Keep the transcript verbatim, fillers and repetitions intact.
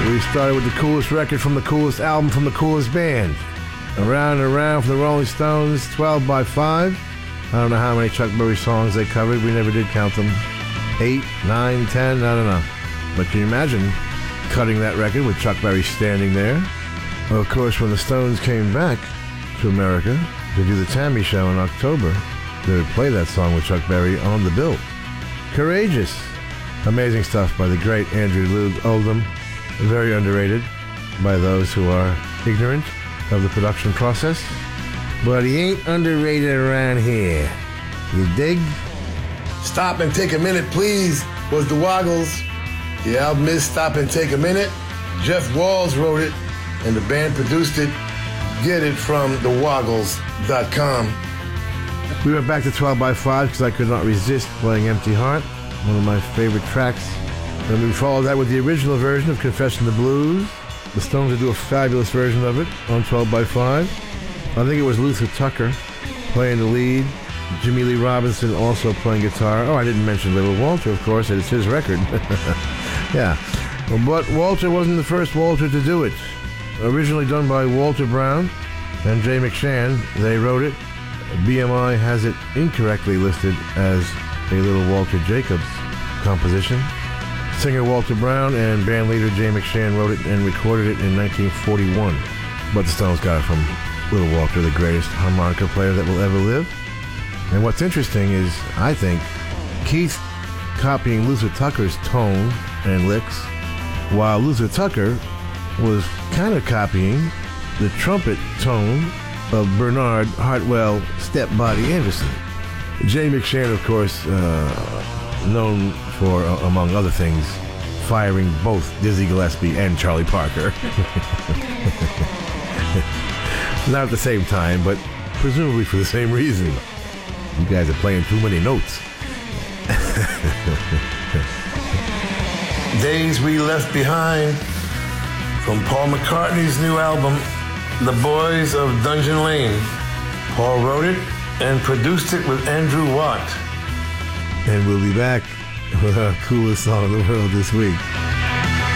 We started with the coolest record from the coolest album from the coolest band. Around and Around from the Rolling Stones, twelve by five. I don't know how many Chuck Berry songs they covered. We never did count them. Eight, nine, ten, I don't know. But can you imagine cutting that record with Chuck Berry standing there? Well, of course, when the Stones came back to America to do the Tammy Show in October, they would play that song with Chuck Berry on the bill. Courageous. Amazing stuff by the great Andrew Loog Oldham. Very underrated by those who are ignorant of the production process. But he ain't underrated around here. You dig? Stop and Take a Minute, Please was the Woggles. The album is Stop and Take a Minute. Jeff Walls wrote it, and the band produced it. Get it from the woggles dot com. We went back to twelve by five because I could not resist playing Empty Heart, one of my favorite tracks. And we followed that with the original version of Confession the Blues. The Stones would do a fabulous version of it on twelve by five. I think it was Luther Tucker playing the lead. Jimmy Lee Robinson also playing guitar. Oh, I didn't mention Little Walter, of course. It's his record. Yeah. Well, but Walter wasn't the first Walter to do it. Originally done by Walter Brown and Jay McShann. They wrote it. B M I has it incorrectly listed as a Little Walter Jacobs composition. Singer Walter Brown and bandleader Jay McShann wrote it and recorded it in nineteen forty-one. But the Stones got it from Little Walter, the greatest harmonica player that will ever live. And what's interesting is, I think, Keith copying Luther Tucker's tone and licks, while Luther Tucker was kind of copying the trumpet tone of Bernard Hartwell Step Body Anderson. Jay McShann, of course, uh, known for, uh, among other things, firing both Dizzy Gillespie and Charlie Parker. Not at the same time, but presumably for the same reason. You guys are playing too many notes. Days We Left Behind from Paul McCartney's new album, The Boys of Dungeon Lane. Paul wrote it and produced it with Andrew Watt. And we'll be back with our coolest song in the world this week.